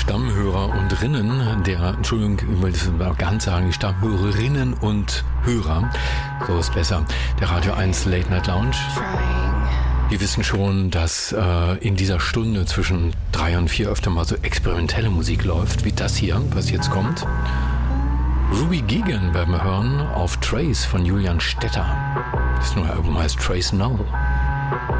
Stammhörer und Rinnen, Entschuldigung, ich will das mal ganz sagen, die Stammhörerinnen und Hörer, so ist besser, der Radio 1 Late Night Lounge. Die wissen schon, dass in dieser Stunde zwischen 3 und 4 öfter mal so experimentelle Musik läuft, wie das hier, was jetzt kommt. Ruby Gigan werden wir hören auf Trace von Julian Stetter. Das neue Album heißt Trace Now.